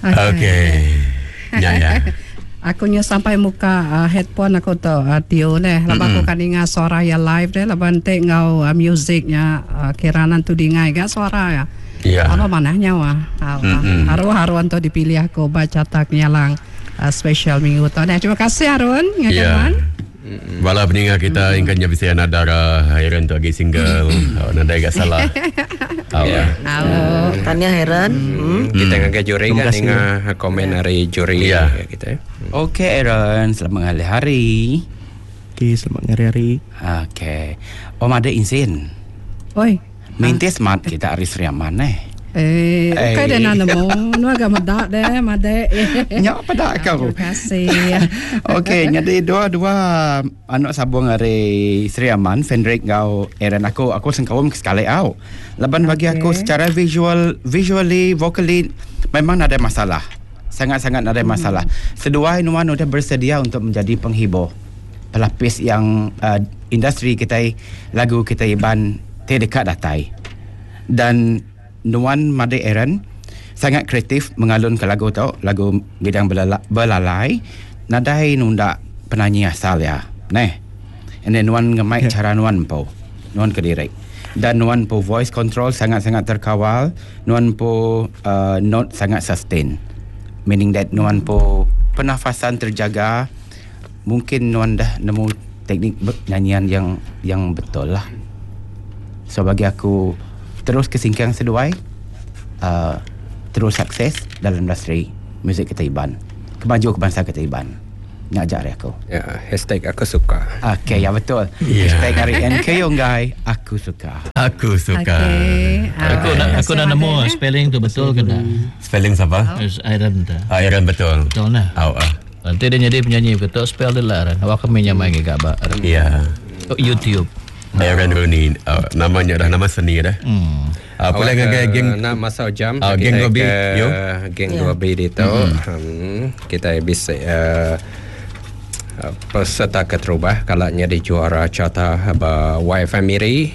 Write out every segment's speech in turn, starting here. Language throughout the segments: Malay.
Okay. Ya. Aku nya sampai muka headphone aku tu Tio ne. Lepas aku kan ingat suara ya live deh. Lepas nanti ngau musiknya kiranan tu dengai gak suara ya. Ya. Apa manahnya wah. Haruan tu dipilih aku baca tak nyalang special minggu tu. Terima kasih Harun. Ya. Wala peningat kita ingkanya bisa nadara Hairan tu lagi single. Nada agak salah. Tanya Hairan. Kita ngagai juri kan dengan komen hari juri kita. Okey Aaron, selamat hari-hari. Okey, selamat hari-hari. Okey. Ada insin. Oi. Minta smart kita hari Seriaman Okay dah nak nemu. Nu agak medak deh, madek. Nyak apa dak kau? Terima kasih. Okey, nyadi dua anak sabung hari Seriaman, Fendrik kau Aaron aku sengkawam sekali au. Leban bagi aku secara visually, vocally memang ada masalah. Sangat-sangat ada masalah. Sedua Nuan sudah bersedia untuk menjadi penghibur. Pelapis yang industri kita lagu kita iban terdekat datai. Dan Nuan Made Aaron sangat kreatif mengalun ke lagu tu, lagu Bidang Belalai. Nadai nunda penyanyi asal ya. And then Nuan nge-mic cara Nuan po. Nuan ke direct. Dan Nuan po voice control sangat-sangat terkawal. Nuan po note sangat sustain. Meaning that Nuan po pernafasan terjaga. Mungkin Nuan dah nemu teknik nyanyian yang betul lah. So bagi aku terus kesingkang seduai, terus sukses dalam industri muzik kita Iban, kemaju ke bangsa kita Iban. Ngajak aku. Ya, hashtag aku suka. Okay, ya betul. Hashtag hari NK Yonggai, aku suka. Aku suka. Aku dah nemu spelling tu betul ke tak? Spelling siapa? Aaron tu. Aaron betul. Betul nah. Nanti dia jadi penyanyi betul spell dia lah. Awak kami nyamai ke gak? Ya. YouTube. Aaron Rooney, namanya dah nama seni dah. Pula dengan geng nak masuk jam geng Gobi yo. Geng Gobi itu kita bisa peserta keterubah kalau jadi juara carta YFM Miri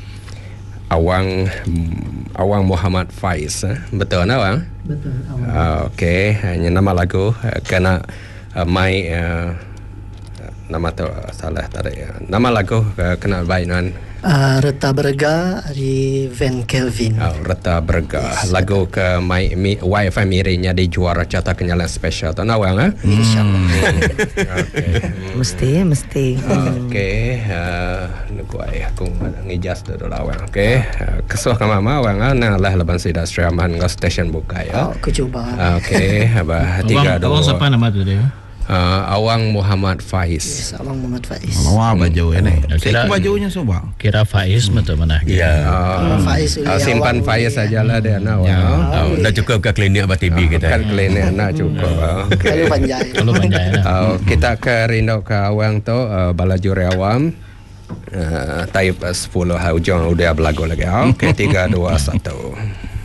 Awang Muhammad Faiz. Betul tak Awang? Betul Awang. Okey, hanya nama lagu kena mai nama tu salah tadi. Nama lagu kenal baik Nuan. Reta Berga di Van Kelvin. Reta Berga. Lagu ke YFM Mirinya di juara carta kenyalan special tu nawang InsyaAllah. Mesti. Okey. Aku ngijas dulu awang. Okey. Kesuh ke mama awang nah lah leban sida Seriaman ngau stesen buka ya. Aku cuba. Okey. Abah 3 2. Awang siapa nama tu dia? Awang Muhammad Faiz. Yes, Awang Muhammad Faiz. Awang baju ni. Kira bajunya subang. Kira Faiz betul mana? Ya. Faiz simpan Faiz sajalah dia nak. Dah cukup ke klinik Abah TB kita. Kan klinik nak cukup. Kalau panjai. Kita ke rindu ke awang tu balajuri awam. Taib 10 hujung udah belagu lagi. Okey 3 2 1.